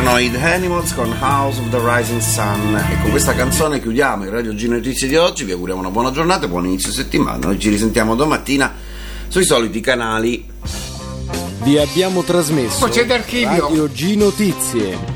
erano i The Animals con House of the Rising Sun, e con questa canzone chiudiamo il Radio G Notizie di oggi. Vi auguriamo una buona giornata, buon inizio settimana. Noi ci risentiamo domattina sui soliti canali. Vi abbiamo trasmesso Voce d'archivio. Radio G Notizie.